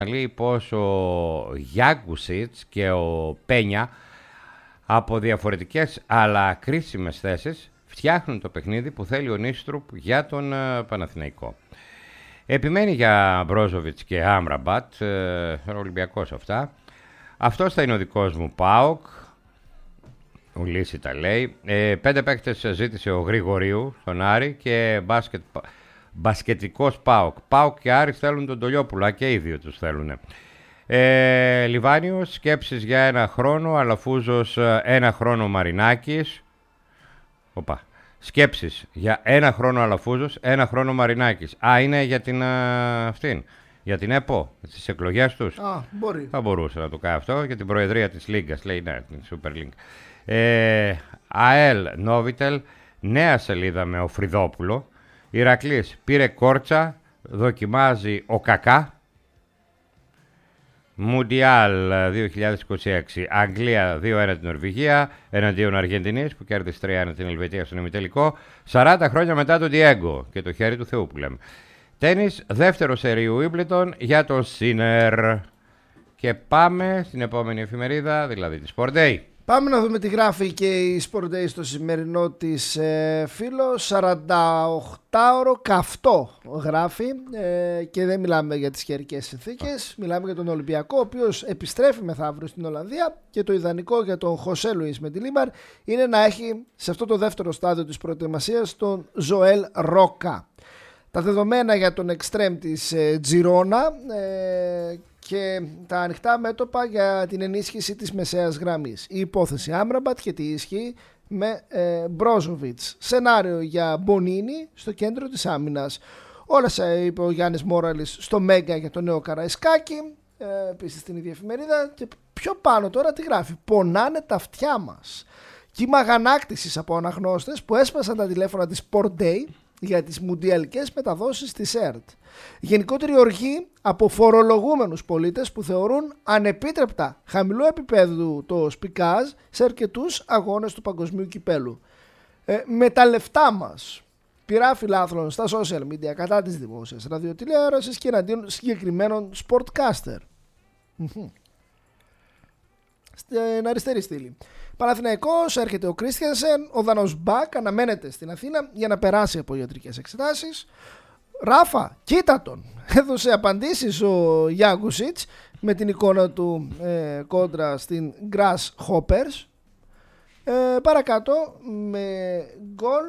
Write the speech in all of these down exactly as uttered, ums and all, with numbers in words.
Λέει πως ο Γιάγκουσιτς και ο Πένια από διαφορετικές αλλά κρίσιμες θέσεις φτιάχνουν το παιχνίδι που θέλει ο Νίστρουπ για τον uh, Παναθηναϊκό. Επιμένει για Μπρόζοβιτς και Άμραμπατ, uh, Ολυμπιακός αυτά. Αυτός θα είναι ο δικός μου ΠΑΟΚ. Ο Λύση τα λέει. Ε, πέντε παίκτες ζήτησε ο Γρηγορίου στον Άρη και μπάσκετ, μπασκετικός ΠΑΟΚ. ΠΑΟΚ και Άρης θέλουν τον Τολιόπουλα και οι δύο τους θέλουν. Ε, Λιβάνιος, σκέψεις για ένα χρόνο, Αλαφούζος ένα χρόνο Μαρινάκης. Οπα. Σκέψεις για ένα χρόνο Αλαφούζος, ένα χρόνο Μαρινάκης. Α, είναι για την α, αυτήν. Για την ΕΠΟ, στις εκλογές τους. Α, μπορεί. Θα μπορούσε να το κάνει αυτό. Για την προεδρία της Λίγκας, λέει, ναι, την Super League. Ε, ΑΕΛ Νόβιτελ, νέα σελίδα με ο Φρυδόπουλο. Ηρακλής πήρε κόρτσα, δοκιμάζει ο Κακά. Μουντιάλ δύο χιλιάδες είκοσι έξι, Αγγλία δύο ένα την Νορβηγία, εναντίον Αργεντινής που κέρδισε τρία ένα την Ελβετία στον ημιτελικό. σαράντα χρόνια μετά τον Διέγκο και το χέρι του Θεού που λέμε. Τένις, δεύτερο σερί Wimbledon για τον Σίνερ. Και πάμε στην επόμενη εφημερίδα, δηλαδή τη Sport Day. Πάμε να δούμε τι γράφει και η Sport Day στο σημερινό της ε, φίλο. σαρανταοκτάωρο καυτό γράφει ε, και δεν μιλάμε για τις καιρικές συνθήκες. Μιλάμε για τον Ολυμπιακό, ο οποίος επιστρέφει μεθαύριο στην Ολλανδία και το ιδανικό για τον Χωσέ Λουίς με τη Λίμπαρ είναι να έχει σε αυτό το δεύτερο στάδιο της προετοιμασίας τον Ζωέλ Ρόκα. Τα δεδομένα για τον εξτρέμ της ε, Τζιρόνα ε, και τα ανοιχτά μέτωπα για την ενίσχυση της μεσαίας γραμμής. Η υπόθεση Άμραμπατ και τι ισχύει με ε, Μπρόζοβιτς. Σενάριο για Μπονίνι στο κέντρο της άμυνας. Όλα είπε ο Γιάννης Μόραλης στο Μέγκα για το νέο Καραϊσκάκη. Ε, επίσης στην ίδια εφημερίδα. Και πιο πάνω τώρα τι γράφει. Πονάνε τα αυτιά μας. Κύμα αγανάκτησης από αναγνώστες που έσπασαν τα τηλέφωνα της Sport Day για τις μουντιαλικές μεταδόσεις της ΕΡΤ. Γενικότερη οργή από φορολογούμενους πολίτες που θεωρούν ανεπίτρεπτα χαμηλού επίπεδου το σπικάζ σε αρκετούς αγώνες του παγκοσμίου κυπέλου. Ε, με τα λεφτά μας, πειρά φιλάθλων στα social media κατά της δημόσιας ραδιοτηλεόρασης και εναντίον συγκεκριμένων sportcaster. Στην αριστερή στήλη. Παναθηναϊκός, έρχεται ο Κρίστιανσεν, ο Δανός Μπακ αναμένεται στην Αθήνα για να περάσει από ιατρικές εξετάσεις. Ράφα, κοίτα τον. Έδωσε απαντήσεις ο Γιάγκουσιτς με την εικόνα του ε, κόντρα στην Grasshoppers. Ε, παρακάτω με γκολ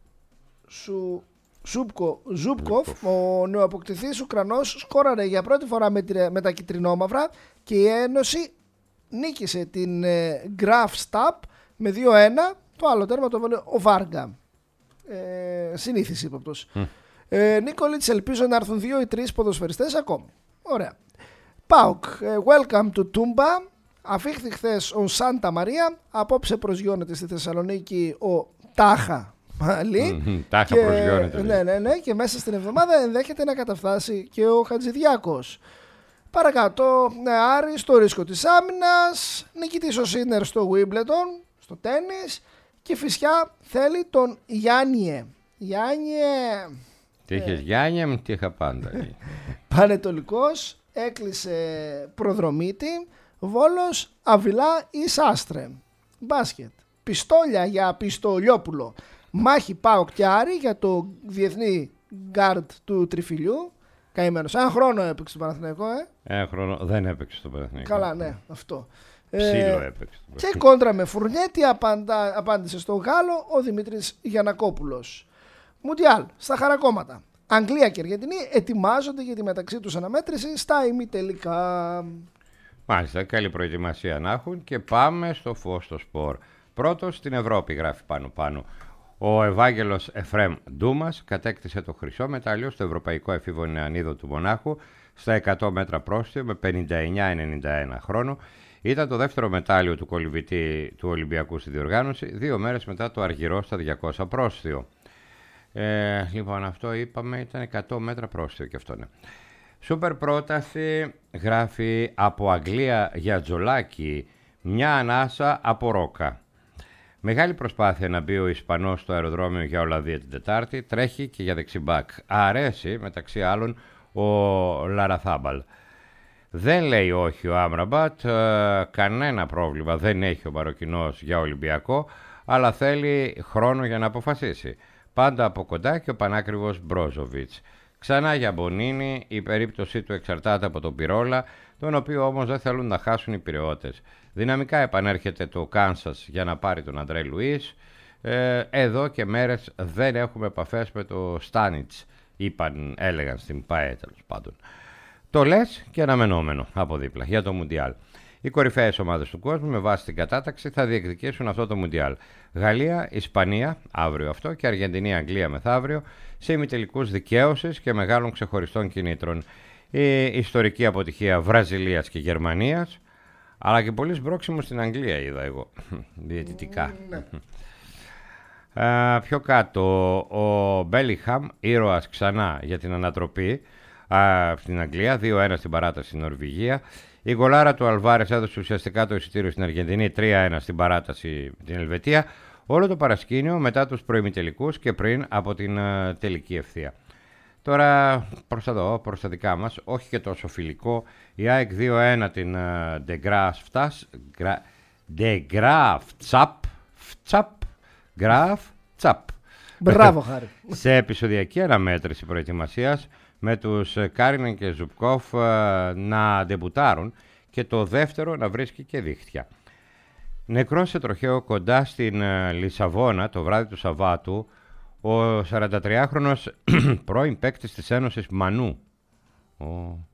σου Ζούπκο, Ζούπκοφ, ο νεοαποκτηθής Ουκρανός, σκόραρε για πρώτη φορά με, με τα κυτρινόμαυρα και η Ένωση νίκησε την ε, Graf Stap με δύο ένα. Το άλλο τέρμα το βάλε ο Βάργα. Ε, συνήθιση ύποπτος. Mm. Ε, Νίκολιτς, ελπίζω να έρθουν δύο ή τρεις ποδοσφαιριστές ακόμη. Ωραία. ΠΑΟΚ, ε, welcome to Tumba. Αφήχθη χθες ο Σάντα Μαρία. Απόψε προσγειώνεται στη Θεσσαλονίκη ο Τάχα Μαλή. Mm-hmm, τάχα και, προσγειώνεται. Ναι, ναι, ναι. Και μέσα στην εβδομάδα ενδέχεται να καταφτάσει και ο Χατζηδιάκος. Παρακάτω, ναι, Άρη στο ρίσκο της άμυνας, νικητής ο Σίνερ στο Wimbledon, στο τένις και φυσικά θέλει τον Γιάννιε. Γιάννιε. Τι είχες ε. Γιάννιε, τι είχα πάντα. Πανετολικός, έκλεισε προδρομήτη, Βόλος, Αβιλά ή Σάστρε. Μπάσκετ, πιστόλια για Πιστολιόπουλο. Μάχη ΠΑΟΚ και Άρη για το διεθνή γκάρντ του Τριφυλιού. Καημένος. Ένα χρόνο έπαιξε το Παναθηναϊκό, ε. Ένα χρόνο δεν έπαιξε το Παναθηναϊκό. Καλά, ναι, αυτό. Ψήλο ε, έπαιξε. Το και κόντρα με Φουρνιέτη απάντα, απάντησε στον Γάλλο ο Δημήτρης Γιαννακόπουλος. Μουντιάλ, στα χαρακόμματα. Αγγλία και Αργεντινή ετοιμάζονται για τη μεταξύ τους αναμέτρηση στα ημιτελικά. Μάλιστα, καλή προετοιμασία να έχουν και πάμε στο φως στο σπορ. Πρώτος στην Ευρώπη γράφει πάνω-πάνω. Ο Ευάγγελος Εφρέμ Ντούμας κατέκτησε το χρυσό μετάλλιο στο Ευρωπαϊκό Εφήβο Νεανίδο του Μονάχου στα εκατό μέτρα πρόστιο με πενήντα εννιά ενενήντα ένα χρόνο. Ήταν το δεύτερο μετάλλιο του κολυμβητή του Ολυμπιακού στη διοργάνωση, δύο μέρες μετά το αργυρό στα διακόσια πρόστιο. Ε, λοιπόν, αυτό είπαμε ήταν εκατό μέτρα πρόστιο και αυτό είναι. Σούπερ πρόταση γράφει από Αγγλία για Τζολάκη, μια ανάσα από Ρόκα. Μεγάλη προσπάθεια να μπει ο Ισπανός στο αεροδρόμιο για Ολλανδία την Τετάρτη, τρέχει και για δεξιμπάκ. Αρέσει μεταξύ άλλων ο Λαραθάμπαλ. Δεν λέει όχι ο Άμραμπατ, ε, κανένα πρόβλημα δεν έχει ο Μαροκινός για Ολυμπιακό, αλλά θέλει χρόνο για να αποφασίσει. Πάντα από κοντά και ο πανάκριβος Μπρόζοβιτς. Ξανά για Μπονίνι, η περίπτωσή του εξαρτάται από τον Πυρόλα, τον οποίο όμως δεν θέλουν να χάσουν οι Πειραιώτες. Δυναμικά επανέρχεται το Κάνσας για να πάρει τον Αντρέ Λουίς. Ε, εδώ και μέρες δεν έχουμε επαφές με το Στάνιτς, είπαν, έλεγαν στην ΠΑΕ τέλος πάντων. Το λες και αναμενόμενο από δίπλα για το Μουντιάλ. Οι κορυφαίες ομάδες του κόσμου με βάση την κατάταξη θα διεκδικήσουν αυτό το Μουντιάλ. Γαλλία, Ισπανία, αύριο αυτό, και Αργεντινή, Αγγλία μεθαύριο, σε ημιτελικούς δικαίωσης και μεγάλων ξεχωριστών κινήτρων. Η ιστορική αποτυχία Βραζιλίας και Γερμανίας, αλλά και πολύ σμπρόξιμο στην Αγγλία είδα εγώ, διαιτητικά. Uh, πιο κάτω, ο Μπέλιχαμ, ήρωας ξανά για την ανατροπή uh, στην Αγγλία, δύο ένα στην παράταση στην Νορβηγία. Η γκολάρα του Αλβάρες έδωσε ουσιαστικά το εισιτήριο στην Αργεντινή, τρία ένα στην παράταση την Ελβετία. Όλο το παρασκήνιο μετά τους προημιτελικούς και πριν από την uh, τελική ευθεία. Τώρα προς τα δω, προς τα δικά μας, όχι και τόσο φιλικό, η ΑΕΚ δύο ένα την De Graaf De Graaf Τσαπ Τσαπ Γκράφ Τσαπ. Μπράβο, Χάρη. Σε επεισοδιακή αναμέτρηση προετοιμασίας με τους Κάρινεν και Ζουμπκόφ να ντεμπουτάρουν και το δεύτερο να βρίσκει και δίχτυα. Νεκρός σε τροχαίο κοντά στην Λισαβόνα το βράδυ του Σαββάτου ο σαραντατριάχρονος πρώην παίκτης της Ένωσης Μανού. Ο...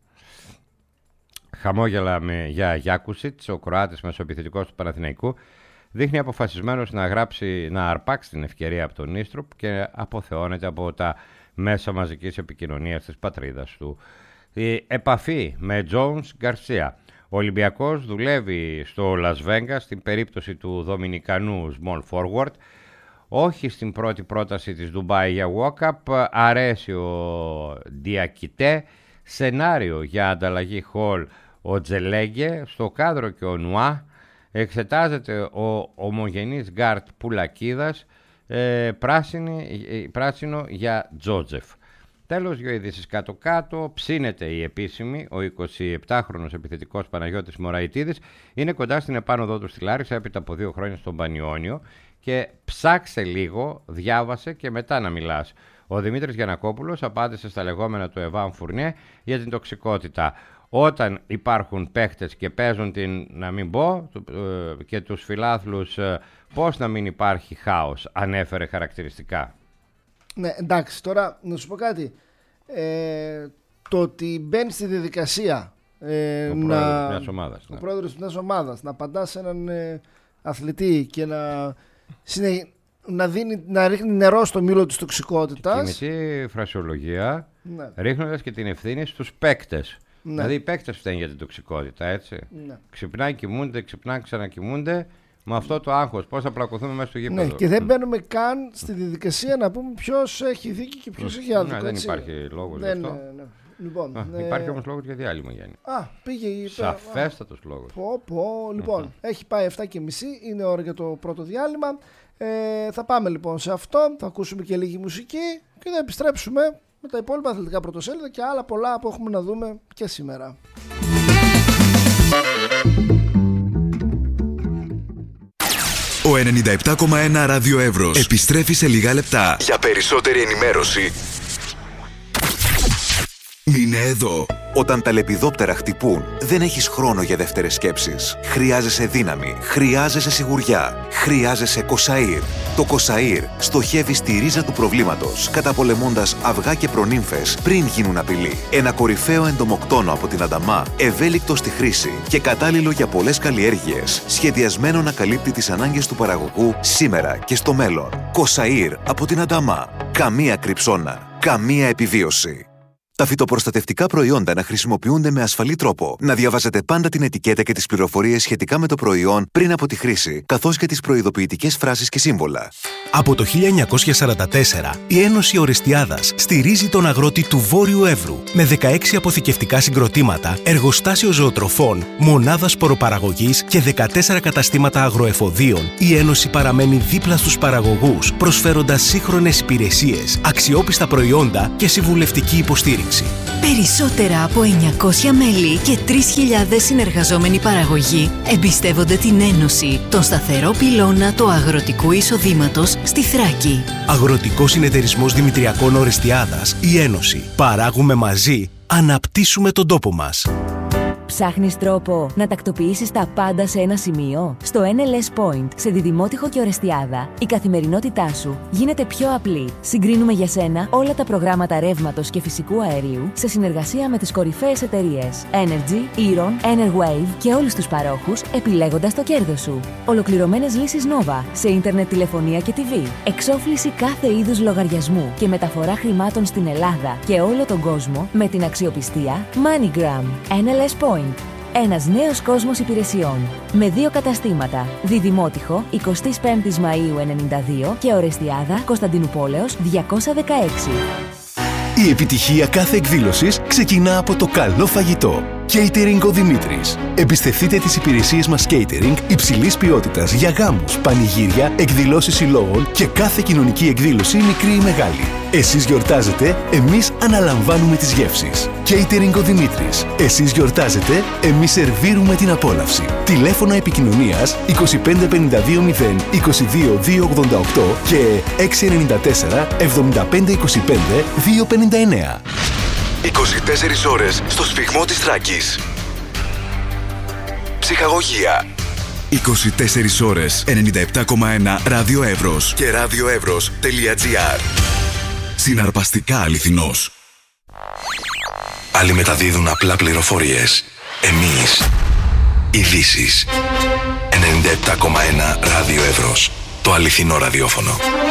Χαμόγελα με, για Γιάκουσιτς, ο Κροάτης μεσοεπιθετικός του Παναθηναϊκού, δείχνει αποφασισμένος να, γράψει, να αρπάξει την ευκαιρία από τον Ίστρουπ και αποθεώνεται από τα μέσα μαζικής επικοινωνίας της πατρίδας του. Η επαφή με Τζόουνς Γκαρσία. Ο Ολυμπιακός δουλεύει στο Las Vegas στην περίπτωση του Δομινικανού Small Forward. Όχι στην πρώτη πρόταση της Ντουμπάι για walk-up. Αρέσει ο Διακιτέ. Σενάριο για ανταλλαγή Χολ ο Τζελέγκε. Στο κάδρο και ο Νουά. Εξετάζεται ο ομογενής γκάρτ Πουλακίδας, ε, πράσινη, ε, πράσινο για Τζότζεφ. Τέλος, δύο ειδήσεις κάτω-κάτω. Ψήνεται η επίσημη. Ο εικοσιεπτάχρονος επιθετικός Παναγιώτης Μωραϊτίδης είναι κοντά στην επάνωδό του στη Λάρισα έπειτα από δύο χρόνια στον Πανιόνιο και ψάξε λίγο, διάβασε και μετά να μιλάς. Ο Δημήτρης Γιαννακόπουλος απάντησε στα λεγόμενα του Εβάν Φουρνιέ για την τοξικότητα. Όταν υπάρχουν παίχτες και παίζουν την, να μην πω, και τους φιλάθλους, πώς να μην υπάρχει χάος, ανέφερε χαρακτηριστικά. Ναι, εντάξει, τώρα να σου πω κάτι. Ε, το ότι μπαίνει στη διαδικασία ε, ο να, πρόεδρος μιας ομάδας, ο ναι. πρόεδρος μιας ομάδας να απαντά σε έναν ε, αθλητή και να, συνε, να, δίνει, να ρίχνει νερό στο μήλο της τοξικότητας. Κινητή φρασιολογία, ναι. Ρίχνοντας και την ευθύνη στους παίκτες. Ναι. Δηλαδή οι παίκτες φταίνουν για την τοξικότητα, έτσι. Ναι. Ξυπνάει, κοιμούνται, ξυπνάει, ξανακοιμούνται. Με αυτό το άγχος, πώς θα πλακωθούμε μέσα στο γήπεδο. Ναι, και δεν μπαίνουμε καν στη διαδικασία να πούμε ποιος έχει δίκη και ποιος έχει άδικο. Ναι, δεν υπάρχει λόγος για αυτό. Ναι, ναι. Λοιπόν, Α, ναι. Υπάρχει όμως λόγος για διάλειμμα, Γιάννη. Α, πήγε η... Σαφέστατος λόγος. Πω, πω. Λοιπόν, uh-huh. έχει πάει εφτά και μισή, είναι ώρα για το πρώτο διάλειμμα. Ε, θα πάμε λοιπόν σε αυτό, θα ακούσουμε και λίγη μουσική και θα επιστρέψουμε με τα υπόλοιπα αθλητικά πρωτοσέλιδα και άλλα πολλά που έχουμε να δούμε και σήμερα. Ο ενενήντα επτά κόμμα ένα Ράδιο Εύρος επιστρέφει σε λίγα λεπτά. Για περισσότερη ενημέρωση μείνε εδώ. Όταν τα λεπιδόπτερα χτυπούν, δεν έχεις χρόνο για δεύτερες σκέψεις. Χρειάζεσαι δύναμη, χρειάζεσαι σιγουριά, χρειάζεσαι Κοσαΐρ. Το Κοσαΐρ στοχεύει στη ρίζα του προβλήματος, καταπολεμώντας αυγά και προνύμφες πριν γίνουν απειλή. Ένα κορυφαίο εντομοκτόνο από την Ανταμά, ευέλικτο στη χρήση και κατάλληλο για πολλές καλλιέργειες, σχεδιασμένο να καλύπτει τις ανάγκες του παραγωγού σήμερα και στο μέλλον. Κοσαΐρ από την Ανταμά. Καμία κρυψώνα, καμία επιβίωση. Τα φυτοπροστατευτικά προϊόντα να χρησιμοποιούνται με ασφαλή τρόπο. Να διαβάζετε πάντα την ετικέτα και τις πληροφορίες σχετικά με το προϊόν πριν από τη χρήση, καθώς και τις προειδοποιητικές φράσεις και σύμβολα. Από το χίλια εννιακόσια σαράντα τέσσερα, η Ένωση Ορεστιάδας στηρίζει τον αγρότη του Βόρειου Εύρου με δεκαέξι αποθηκευτικά συγκροτήματα, εργοστάσιο ζωοτροφών, μονάδα σποροπαραγωγής και δεκατέσσερα καταστήματα αγροεφοδίων. Η Ένωση παραμένει δίπλα στους παραγωγούς, προσφέροντας σύγχρονες υπηρεσίες, αξιόπιστα προϊόντα και συμβουλευτική υποστήριξη. υποστήριξη. Περισσότερα από εννιακόσια μέλη και τρεις χιλιάδες συνεργαζόμενοι παραγωγοί εμπιστεύονται την Ένωση, τον σταθερό πυλώνα του αγροτικού εισοδήματος στη Θράκη. Αγροτικός Συνεταιρισμός Δημητριακών Ορεστιάδας, η Ένωση. Παράγουμε μαζί, αναπτύσσουμε τον τόπο μας. Ψάχνεις τρόπο να τακτοποιήσεις τα πάντα σε ένα σημείο? Στο εν ελ ες Point, σε Διδημότυχο και Ορεστιάδα, η καθημερινότητά σου γίνεται πιο απλή. Συγκρίνουμε για σένα όλα τα προγράμματα ρεύματος και φυσικού αερίου σε συνεργασία με τις κορυφαίες εταιρείες Energy, Eron, Enerwave και όλους τους παρόχους, επιλέγοντας το κέρδος σου. Ολοκληρωμένες λύσεις Nova σε ίντερνετ, τηλεφωνία και τι βι. Εξόφληση κάθε είδους λογαριασμού και μεταφορά χρημάτων στην Ελλάδα και όλο τον κόσμο με την αξιοπιστία MoneyGram. εν ελ ες Point. Ένας νέος κόσμος υπηρεσιών. Με δύο καταστήματα. Διδημότυχο, εικοστή πέμπτη Μαΐου ενενήντα δύο και Ορεστιάδα, Κωνσταντινούπολεως διακόσια δεκαέξι. Η επιτυχία κάθε εκδήλωσης ξεκινά από το καλό φαγητό. Catering ο Δημήτρης. Εμπιστευτείτε τις υπηρεσίες μας catering υψηλής ποιότητας για γάμους, πανηγύρια, εκδηλώσεις συλλόγων και κάθε κοινωνική εκδήλωση, μικρή ή μεγάλη. Εσείς γιορτάζετε, εμείς αναλαμβάνουμε τις γεύσεις. Catering ο Δημήτρης. Εσείς γιορτάζετε, εμείς σερβίρουμε την απόλαυση. Τηλέφωνα επικοινωνίας είκοσι πέντε πενήντα δύο μηδέν είκοσι δύο διακόσια ογδόντα οκτώ και έξι εννιά τέσσερα εβδομήντα πέντε είκοσι πέντε διακόσια πενήντα εννέα. είκοσι τέσσερις ώρες στο σφιγμό της Θράκης. Ψυχαγωγία. είκοσι τέσσερις ώρες ενενήντα επτά κόμμα ένα Ράδιο Εύρος και radioevros.gr. Συναρπαστικά αληθινός. Άλλοι μεταδίδουν απλά πληροφορίες. Εμείς ειδήσεις. ενενήντα επτά κόμμα ένα Ράδιο Εύρος. Το αληθινό ραδιόφωνο.